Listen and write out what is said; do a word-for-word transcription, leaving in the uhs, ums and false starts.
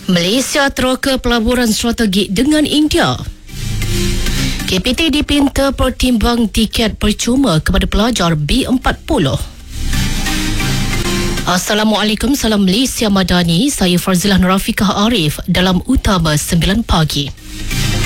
Malaysia teroka pelaburan strategik dengan India. K P T dipinta pertimbang tiket percuma kepada pelajar B empat puluh. Assalamualaikum, salam Malaysia Madani. Saya Farzilah Nurafikah Arif dalam Utama sembilan pagi.